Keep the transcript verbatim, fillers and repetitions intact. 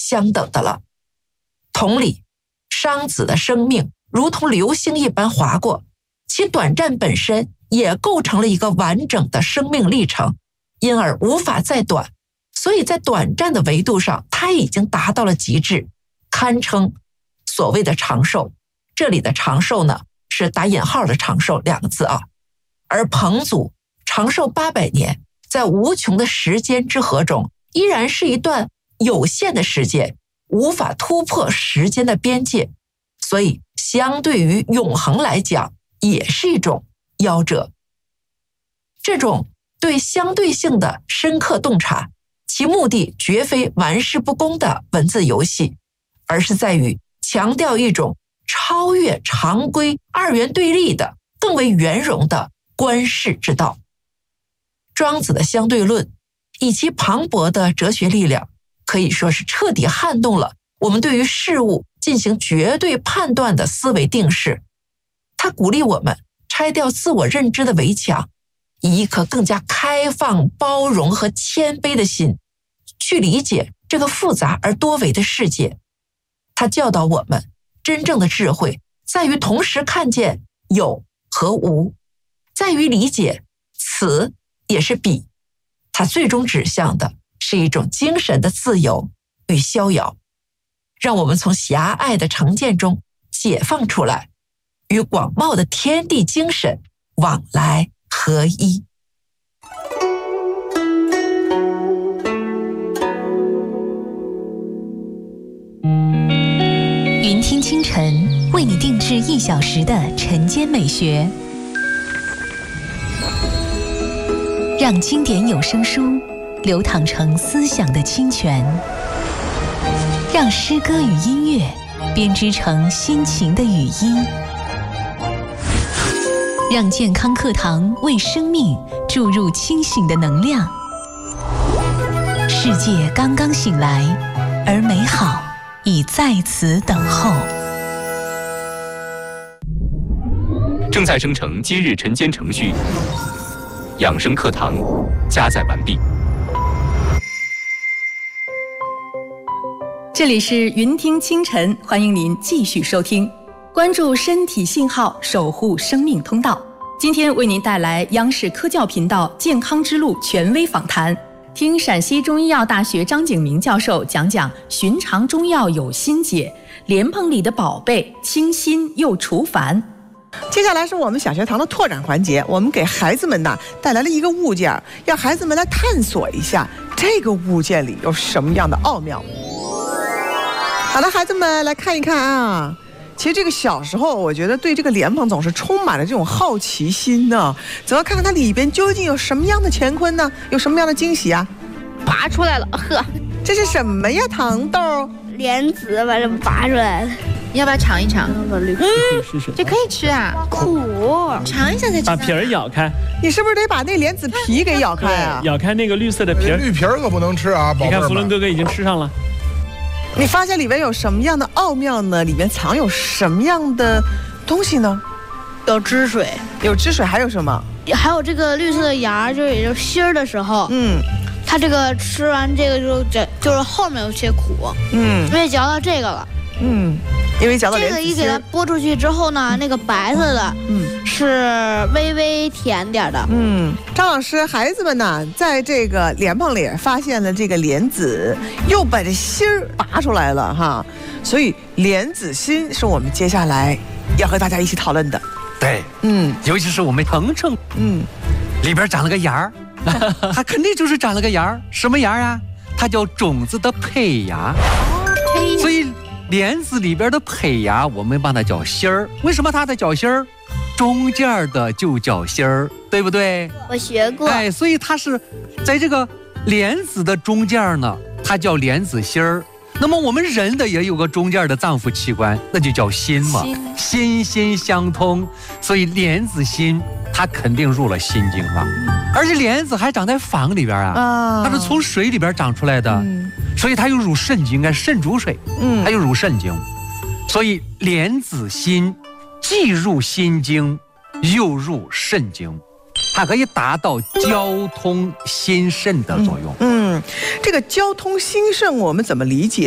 相等的了。同理，商子的生命如同流星一般划过，其短暂本身也构成了一个完整的生命历程，因而无法再短，所以在短暂的维度上，它已经达到了极致，堪称所谓的长寿。这里的长寿呢，是打引号的长寿两个字啊。而彭祖长寿八百年，在无穷的时间之河中，依然是一段有限的时间，无法突破时间的边界，所以相对于永恒来讲，也是一种夭折。这种对相对性的深刻洞察，其目的绝非玩世不恭的文字游戏，而是在于强调一种超越常规二元对立的更为圆融的观世之道。庄子的相对论以其磅礴的哲学力量，可以说是彻底撼动了我们对于事物进行绝对判断的思维定式。它鼓励我们拆掉自我认知的围墙，以一颗更加开放、包容和谦卑的心，去理解这个复杂而多维的世界。它教导我们，真正的智慧在于同时看见有和无，在于理解此也是彼。它最终指向的是一种精神的自由与逍遥，让我们从狭隘的成见中解放出来，与广袤的天地精神往来合一。 云听清晨为你定制一小时的晨间美学，让经典有声书流淌成思想的清泉，让诗歌与音乐编织成心情的语音，让健康课堂为生命注入清醒的能量。世界刚刚醒来，而美好已在此等候。 正在生成今日晨间程序，养生课堂加载完毕。 这里是云听清晨，欢迎您继续收听，关注身体信号，守护生命通道。今天为您带来央视科教频道健康之路权威访谈，听陕西中医药大学张景明教授讲讲寻常中药有心解，莲蓬里的宝贝清新又除烦。 接下来是我们小学堂的拓展环节，我们给孩子们呢带来了一个物件，让孩子们来探索一下这个物件里有什么样的奥妙。好的，孩子们来看一看啊。其实这个小时候，我觉得对这个莲蓬总是充满了这种好奇心呢。怎么看看它里边究竟有什么样的乾坤呢？有什么样的惊喜啊？ 拔出来了，呵， 这是什么呀？糖豆？ 莲子把这拔出来了。 要不要尝一尝？ 嗯， 试试。 这可以吃啊？ 苦， 尝一下才知道。 把皮儿咬开。 你是不是得把那莲子皮给咬开啊？ 咬开那个绿色的皮儿。 绿皮儿可不能吃啊！ 你看福伦哥哥已经吃上了。 你发现里面有什么样的奥妙呢？里面藏有什么样的东西呢？ 有汁水， 有汁水，还有什么？ 还有这个绿色的芽，就是也就是芯儿的时候，嗯，它这个吃完这个就就就是后面有些苦，嗯，因为嚼到这个了， 嗯，因为嚼到这个一给它剥出去之后呢，那个白色的，嗯，是微微甜点的， 嗯。张老师，孩子们呢，在这个莲蓬里发现了这个莲子，又把这芯儿拔出来了哈，所以莲子心是我们接下来要和大家一起讨论的。 对，嗯，尤其是我们程程，嗯，里边长了个芽儿，它肯定就是长了个芽儿，什么芽啊？它叫种子的胚芽，所以莲子里边的胚芽，我们把它叫芯儿。为什么它的叫芯儿？中间的就叫芯儿，对不对？ 我学过。 哎，所以它是在这个莲子的中间呢，它叫莲子心儿。那么我们人的也有个中间的脏腑器官，那就叫心嘛，心心相通。所以莲子心，它肯定入了心经了。而且莲子还长在房里边啊，它是从水里边长出来的，嗯、所以它又入肾经啊，肾主水，嗯，它又入肾经。所以莲子心既入心经，又入肾经。它可以达到交通心肾的作用。 嗯，嗯这个交通心肾我们怎么理解